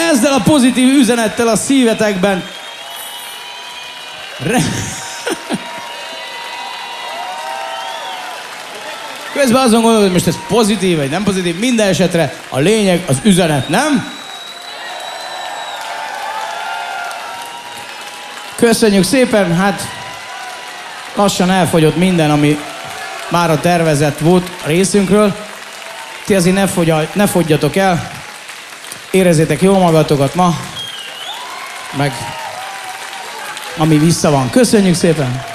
ezzel a pozitív üzenettel a szívetekben közben azon gondolod, hogy most ez pozitív vagy nem pozitív, minden esetre a lényeg az üzenet, nem? Köszönjük szépen, hát lassan elfogyott minden, ami már a tervezett volt a részünkről. Ti azért ne fogyjatok el, érezzétek jól magatokat ma, meg ami vissza van. Köszönjük szépen!